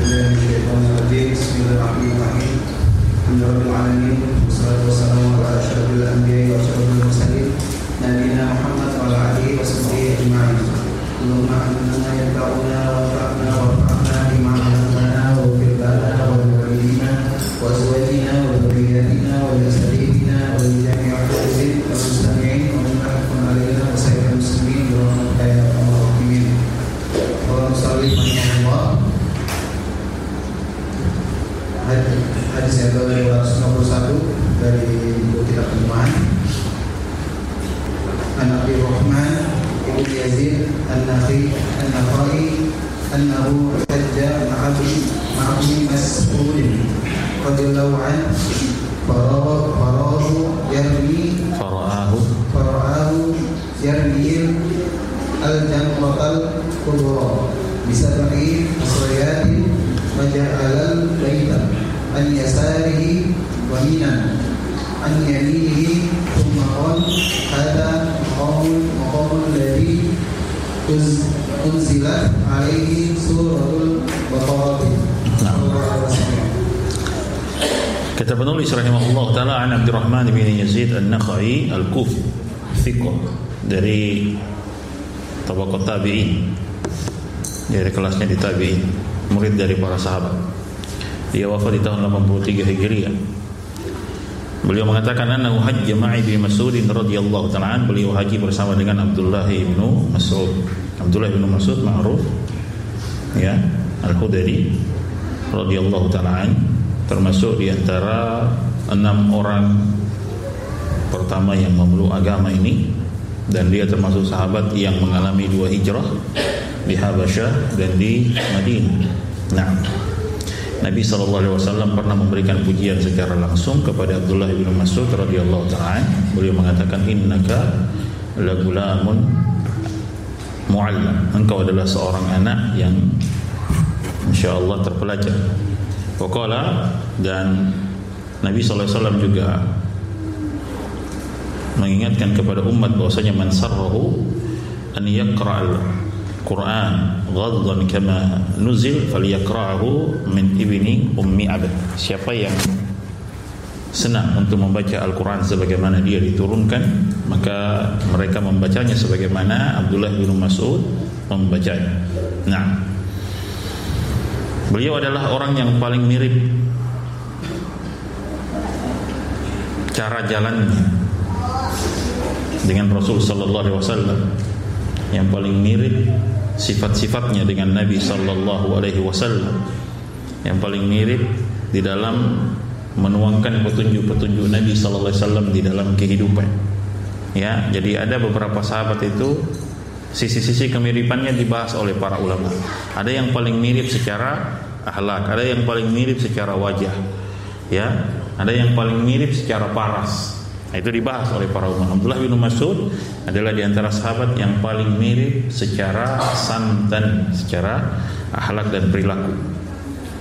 Bismillahirrahmanirrahim. Alhamdulillahirabbil alamin. Wassalatu wassalamu ala asyrofil anbiya'i wa asyrofil mursalin nabiyina Muhammad wa ala alihi washabbihi ajma'in. Allahumma inna yata'una wa ta'na wa ta'na bima 'allamtana wa fil lana wa walidina wa azwajina wa dhurriyyatina wa lisaidina wa li jami'i ahli wa mustami'in wa man ahkum alaina wa sayyidil muslimin wa rahmatullahi wa barakatuh. Allahumma shalli ala hadis yang ke-251 dari buku kitab Al-Mu'an. An Abi Rahman Ibn Yazid An-Nakhai annahu hajja ma'abni Mas'ud radhiyallahu anhu fara'ahu yarmi al-jamratal kubra bisab'i asriyatin waja'alal baita an yasarihi wa minan an yaminihi thumma qala hada maqamul ladhi unzilat alaihi suratul Baqarah. Kata penulis rahimahullah ta'ala, an Abdurrahman bin Yazid An-Nakhai Al-Kufi thiqah, dari tabaqat tabi'in, dari kelasnya di tabi'in, murid dari para sahabat. Dia wafat di tahun 83 Hijriah. Beliau mengatakan annahu hajja ma'i bi Mas'ud radhiyallahu ta'ala an, beliau haji bersama dengan Abdullah bin Mas'ud. Abdullah bin Mas'ud ma'ruf ya, Al-Khudri radhiyallahu ta'ala an, termasuk di antara 6 orang pertama yang memeluk agama ini, dan dia termasuk sahabat yang mengalami 2 hijrah, di Habasyah dan di Madinah. Nah, Nabi SAW pernah memberikan pujian secara langsung kepada Abdullah bin Mas'ud radhiyallahu ta'ala. Beliau mengatakan, innaka lagulamun mu'allam, engkau adalah seorang anak yang insyaallah terpelajar. Waqala, dan Nabi SAW juga mengingatkan kepada umat bahwasanya man sarrahu an yaqra'al Quran ghaddan kama nuzil falyaqra'ahu min ibni ummi abd. Siapa yang senang untuk membaca Al-Quran sebagaimana dia diturunkan, maka mereka membacanya sebagaimana Abdullah bin Mas'ud membacanya. Nah, beliau adalah orang yang paling mirip cara jalannya dengan Rasul sallallahu alaihi wasallam, yang paling mirip sifat-sifatnya dengan Nabi sallallahu alaihi wasallam, yang paling mirip di dalam menuangkan petunjuk-petunjuk Nabi sallallahu alaihi wasallam di dalam kehidupan. Ya, jadi ada beberapa sahabat itu sisi-sisi kemiripannya dibahas oleh para ulama. Ada yang paling mirip secara akhlak, ada yang paling mirip secara wajah. Ya, ada yang paling mirip secara paras. Nah, itu dibahas oleh para ulama. Abdullah bin Mas'ud adalah di antara sahabat yang paling mirip secara santan, secara akhlak dan perilaku.